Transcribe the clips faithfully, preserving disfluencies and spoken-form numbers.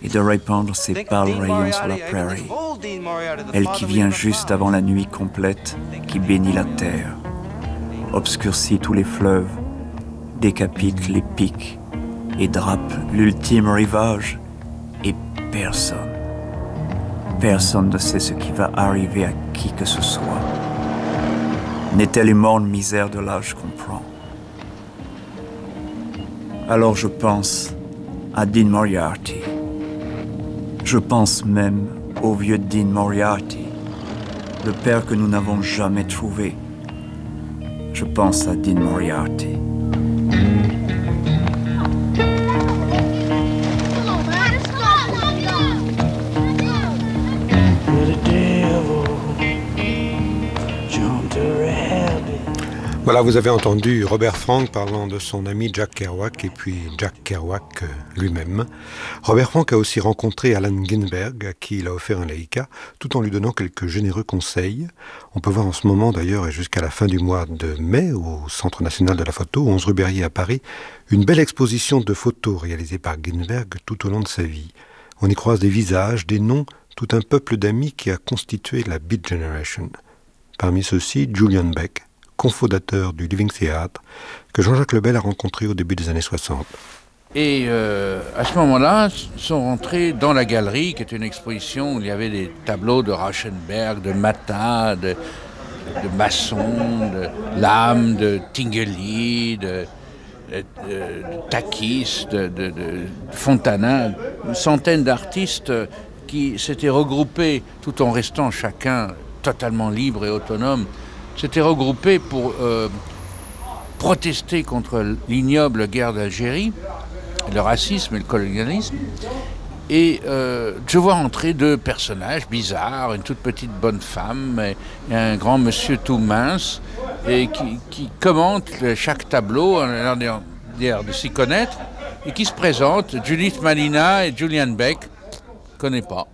et de répandre ses pâles rayons sur la prairie. Elle qui vient juste avant la nuit complète qui bénit la terre, obscurcit tous les fleuves, décapite les pics et drape l'ultime rivage. Et personne, personne ne sait ce qui va arriver à qui que ce soit. N'est-elle l'immonde misère de l'âge qu'on prend? Alors je pense à Dean Moriarty. Je pense même au vieux Dean Moriarty, le père que nous n'avons jamais trouvé. Je pense à Dean Moriarty. Voilà, vous avez entendu Robert Frank parlant de son ami Jack Kerouac et puis Jack Kerouac lui-même. Robert Frank a aussi rencontré Allen Ginsberg, à qui il a offert un Leica, tout en lui donnant quelques généreux conseils. On peut voir en ce moment d'ailleurs, et jusqu'à la fin du mois de mai, au Centre national de la photo, onze rue Berryer à Paris, une belle exposition de photos réalisée par Ginsberg tout au long de sa vie. On y croise des visages, des noms, tout un peuple d'amis qui a constitué la Beat Generation. Parmi ceux-ci, Julian Beck, cofondateur du Living Theatre, que Jean-Jacques Lebel a rencontré au début des années soixante. Et euh, à ce moment-là, sont rentrés dans la galerie, qui est une exposition où il y avait des tableaux de Rauschenberg, de Matin, de, de Masson, de Lam, de Tinguely, de, de, de, de Takis, de, de, de Fontana, une centaine d'artistes qui s'étaient regroupés, tout en restant chacun totalement libre et autonome, s'étaient regroupés pour euh, protester contre l'ignoble guerre d'Algérie, le racisme et le colonialisme. Et euh, je vois entrer deux personnages bizarres, une toute petite bonne femme et, et un grand monsieur tout mince, et qui, qui commentent chaque tableau, on a l'air de s'y connaître, et qui se présentent, Judith Malina et Julian Beck, je ne connais pas.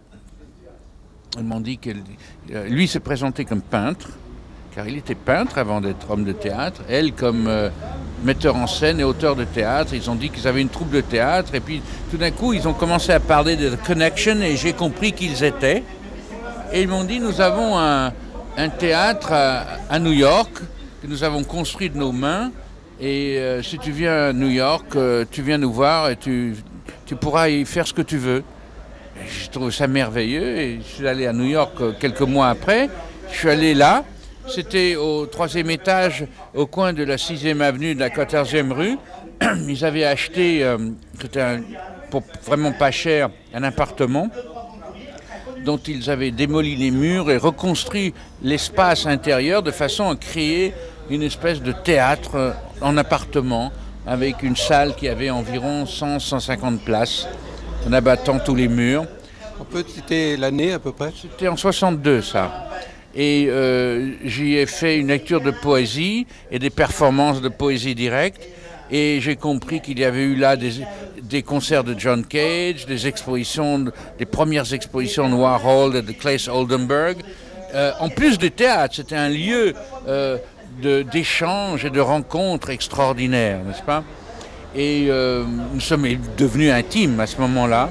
Ils m'ont dit que lui s'est présenté comme peintre, car il était peintre avant d'être homme de théâtre, elle comme euh, metteur en scène et auteur de théâtre. Ils ont dit qu'ils avaient une troupe de théâtre, et puis tout d'un coup ils ont commencé à parler de The Connection, et j'ai compris qui ils étaient. Et ils m'ont dit, nous avons un, un théâtre à, à New York, que nous avons construit de nos mains, et euh, si tu viens à New York, euh, tu viens nous voir, et tu, tu pourras y faire ce que tu veux. Et je trouve ça merveilleux, et je suis allé à New York euh, quelques mois après, je suis allé là. C'était au troisième étage, au coin de la sixième avenue de la quatorzième rue. Ils avaient acheté, euh, c'était un, pour vraiment pas cher, un appartement dont ils avaient démoli les murs et reconstruit l'espace intérieur de façon à créer une espèce de théâtre en appartement avec une salle qui avait environ cent à cent cinquante places, en abattant tous les murs. On peut citer l'année à peu près? C'était en soixante-deux, ça. Et euh, j'y ai fait une lecture de poésie et des performances de poésie directe. Et j'ai compris qu'il y avait eu là des, des concerts de John Cage, des expositions, des premières expositions de Warhol et de Claes Oldenburg. Euh, en plus du théâtre, c'était un lieu euh, de, d'échange et de rencontres extraordinaires, n'est-ce pas? Et euh, nous sommes devenus intimes à ce moment-là.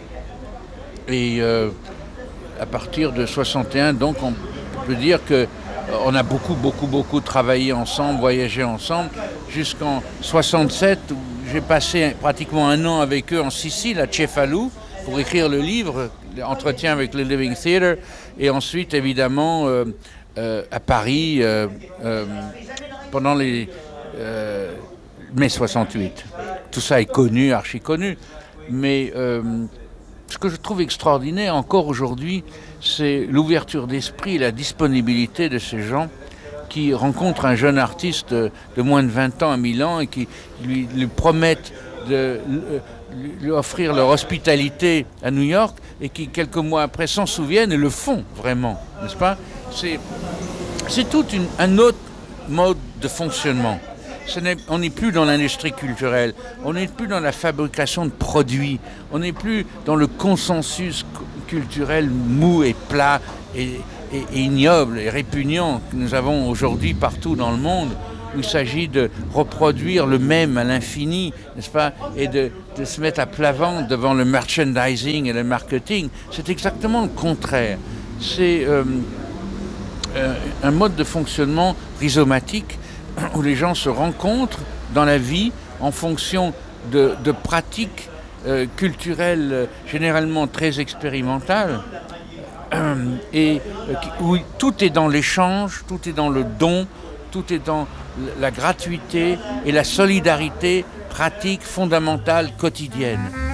Et euh, à partir de soixante et un, donc, on peut dire qu'on a beaucoup, beaucoup, beaucoup travaillé ensemble, voyagé ensemble, jusqu'en soixante-sept, où j'ai passé pratiquement un an avec eux en Sicile, à Cefalù, pour écrire le livre, Entretien avec le Living Theatre, et ensuite, évidemment, euh, euh, à Paris, euh, euh, pendant les euh, mai soixante-huit. Tout ça est connu, archi connu, mais euh, ce que je trouve extraordinaire encore aujourd'hui, c'est l'ouverture d'esprit et la disponibilité de ces gens qui rencontrent un jeune artiste de moins de vingt ans à Milan et qui lui, lui promettent de lui offrir leur hospitalité à New York et qui, quelques mois après, s'en souviennent et le font vraiment, n'est-ce pas? C'est, c'est tout une, un autre mode de fonctionnement. Ce n'est, on n'est plus dans l'industrie culturelle, on n'est plus dans la fabrication de produits, on n'est plus dans le consensus culturel mou et plat et, et, et ignoble et répugnant que nous avons aujourd'hui partout dans le monde. où il s'agit de reproduire le même à l'infini, n'est-ce pas, et de, de se mettre à plat ventre devant le merchandising et le marketing. C'est exactement le contraire. C'est euh, euh, un mode de fonctionnement rhizomatique où les gens se rencontrent dans la vie en fonction de, de pratiques euh, culturelles euh, généralement très expérimentales euh, et euh, où tout est dans l'échange, tout est dans le don, tout est dans la gratuité et la solidarité pratique fondamentale quotidienne.